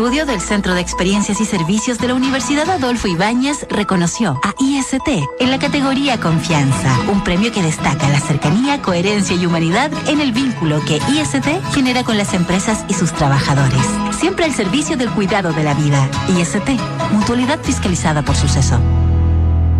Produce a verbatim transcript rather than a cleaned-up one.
estudio del Centro de Experiencias y Servicios de la Universidad Adolfo Ibáñez reconoció a I S T en la categoría Confianza, un premio que destaca la cercanía, coherencia y humanidad en el vínculo que I S T genera con las empresas y sus trabajadores. Siempre al servicio del cuidado de la vida. I S T, mutualidad fiscalizada por Suceso.